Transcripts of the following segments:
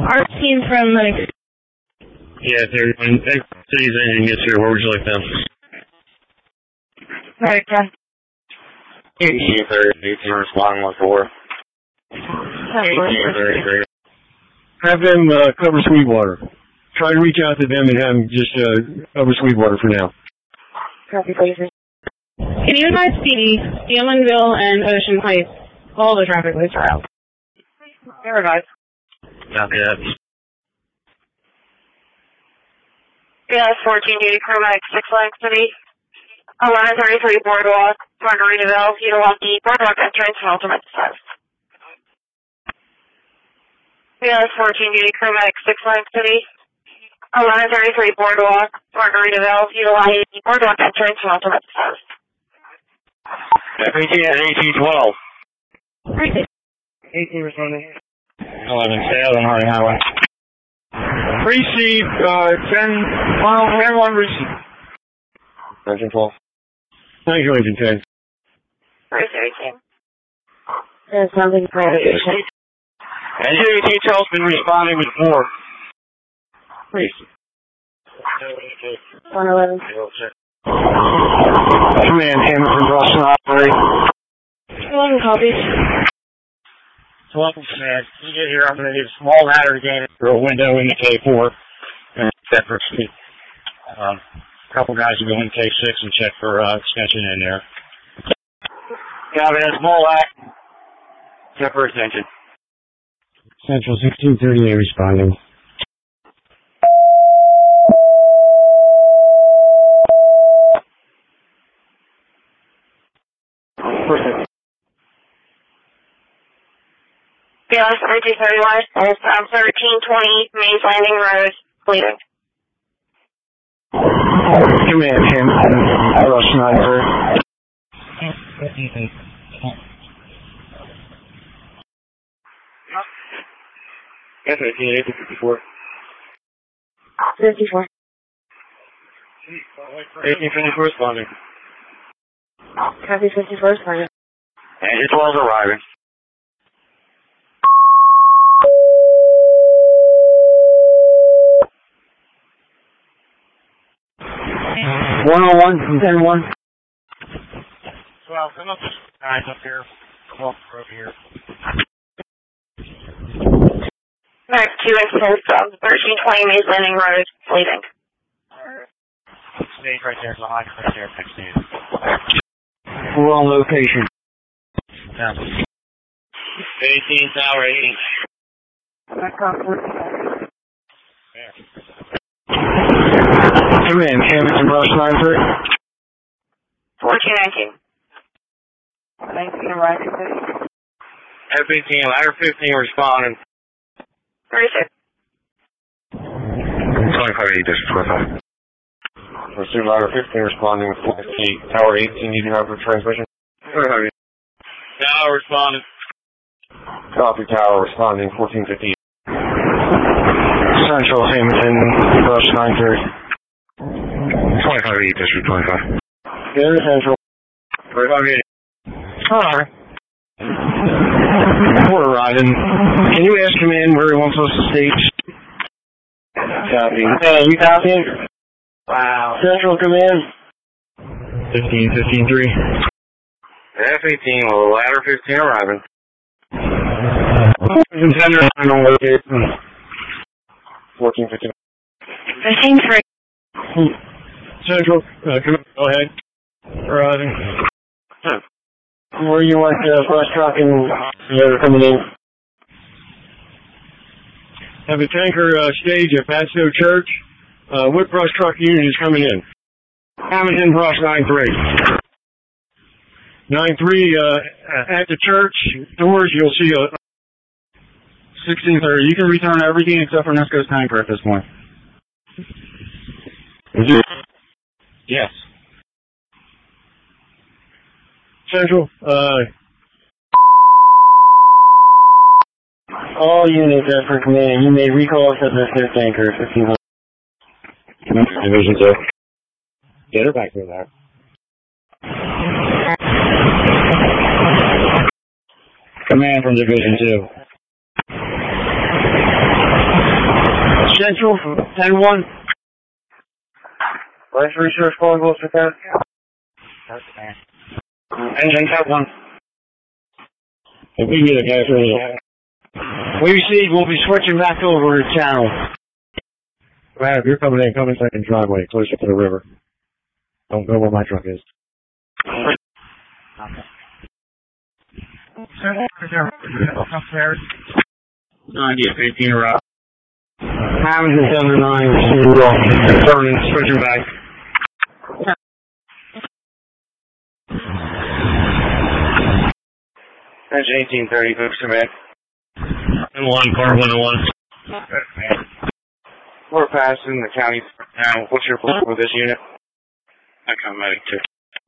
Our team from Yeah, if everyone, city's engine gets here, where would you like them? Right, yeah. 18 responding with 4. 18 Have them cover Sweetwater. Try to reach out to them and have them just cover Sweetwater for now. Copy, please. Can you advise PD, Stillmanville, and Ocean Heights? All the traffic lights are out. There, guys. Copy that. Yes, 14 duty paramedic 6 Lake City. 1133 Boardwalk, Margaritaville, utilize the Boardwalk entrance and ultimate access. Yes, 14 duty paramedic 6 Lake City. 1133 Boardwalk, Margaritaville, utilize the Boardwalk entrance and ultimate access. FAT at 1812. 18 responding. 11, stay out on Harding Highway. Receive 10 mile and 1 receive. Engine 12. Thank you, Agent 10. Where's 18? There's something for education. Engine 1812's been responding with 4. Please. 111. Command, Hamilton, Boston, operate. 11 copies. 12 command. You get here, I'm going to need a small ladder to gain it through a window in the K4 and separate speed. A couple guys will go in K6 and check for extension in there. Gavin, a small ladder. Check for extension. Central 1638 responding. Yes, 1331. It's 1320 Mays Landing Road, Cleveland. Command, Hamilton, Rush 93. Yes, 1854. 54. 1854 responding. Copy 54 responding. Engine 12 is arriving. 101 from 10-1. 12, come up. Guys up here. Well, over here. Next, 2 incidents from 1320 Mays Landing Road, Cleveland. Stage right there, line right there, next to you. We're on location. Yeah. 18 Tower 80. There. Command, Hamilton, Rush 93. 1419. 19 arriving, please. F-18, ladder 15 responding. 36. 2580, District 25. Pursuit ladder 15 responding with 450. Tower 18, you do have a transmission? Tower responding. Copy, Tower responding, 1450. Central, Hamilton, Rush 93. 2580, District 25. Here, Central. 2580. Alright. We're arriving. Can you ask Command where he wants us to stage? Copy. You copy? Wow. Central Command. 15-15-3. F-18, well, ladder 15 arriving. Contender on location. 14-15. 15-3. Central, Command, go ahead. Arriving. Where you want brush truck and the other coming in? Have a tanker stage at Pasto Church. What brush truck unit is coming in? Hamilton, brush 93. 93, at the church doors, you'll see a 1630. You can return everything except for Nesco's tanker at this point. Yes. Central, all units for command, you may recall except the fifth tanker, 1500. Division 2. Get her back there. Command from Division 2. Central, 10-1. Last research calling goes with that. Engine cut 1. If we can get a guy for you. We received, we'll be switching back over to channel. Well, if you're coming in, come inside the driveway, closer to the river. Don't go where my truck is. Okay. 90 at 15 rock. Hamilton 79, received off. Turning, switching back. Engine 1830, folks, come back. And 1, car 101. We're passing the county now. What's your plan with this unit? I come medic too.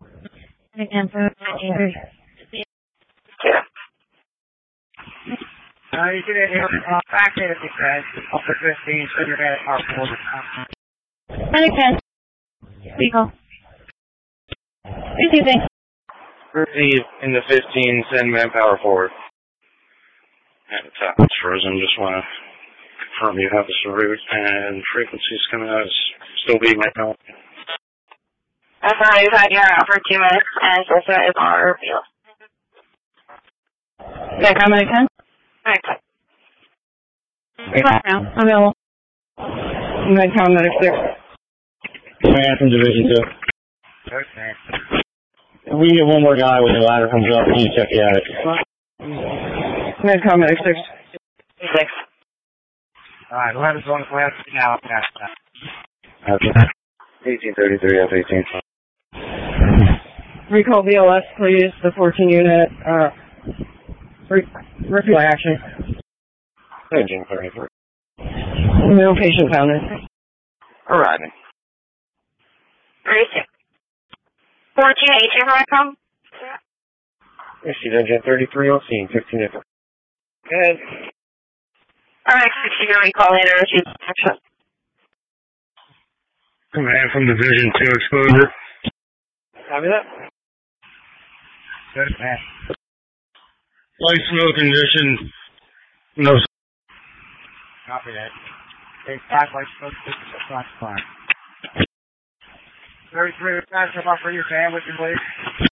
You get in here, back there if you said, up to 15, so you're at our quarter. Medic 10. Vehicle. Receiving. Receive in the 15, send manpower forward. At the top, it's frozen. Just want to confirm you have this route and frequencies coming out is still being right now. That's all right, you've had your out for 2 minutes, and so that is our field. Okay, come Medic 10. Alright. Now, available. I'm going to come Medic 6. Man from Division 2. Okay. If we get one more guy when the ladder comes up, we can check the attic. I'm going to come Medic 6. 6. Alright, the ladder's on the left now. Okay. 1833 F18. Recall VLS, please, the 14 unit, refuel action. Engine 33. No patient found it. Arriving. 36. 14, 18, where I come? Issued engine 33 on scene, 15 F. Good. Alright, 60 recall later, receive action. Command from Division 2 exposure. Copy that. Good, man. Light smoke condition. No. Copy that. Take 5 light smoke, 6 fine. 33, pass up for your fan with your blade.